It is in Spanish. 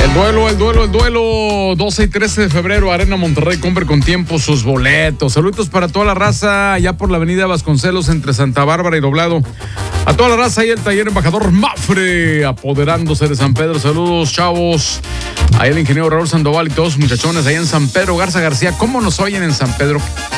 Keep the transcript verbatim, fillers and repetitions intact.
El duelo, el duelo, el duelo. doce y trece de febrero, Arena Monterrey. Compre con tiempo sus boletos. Saludos para toda la raza allá por la avenida Vasconcelos entre Santa Bárbara y Doblado. A toda la raza ahí el taller Embajador Mafre, apoderándose de San Pedro. Saludos, chavos. Ahí el ingeniero Raúl Sandoval y todos sus muchachones ahí en San Pedro Garza García. ¿Cómo nos oyen en San Pedro?